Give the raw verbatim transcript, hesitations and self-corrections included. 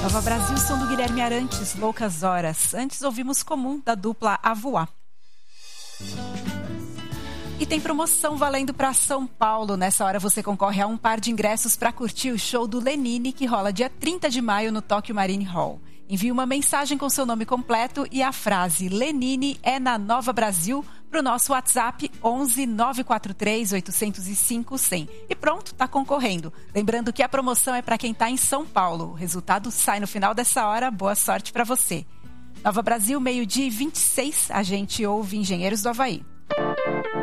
Nova Brasil, som do Guilherme Arantes, Loucas Horas. Antes ouvimos Comum, da dupla A Voar. E tem promoção valendo para São Paulo. Nessa hora você concorre a um par de ingressos para curtir o show do Lenine, que rola dia trinta de maio no Tokyo Marine Hall. Envie uma mensagem com seu nome completo e a frase Lenine é na Nova Brasil para o nosso WhatsApp onze nove quatro três oito zero cinco cem. E pronto, tá concorrendo. Lembrando que a promoção é para quem está em São Paulo. O resultado sai no final dessa hora. Boa sorte para você. Nova Brasil, meio-dia e vinte e seis. A gente ouve Engenheiros do Havaí.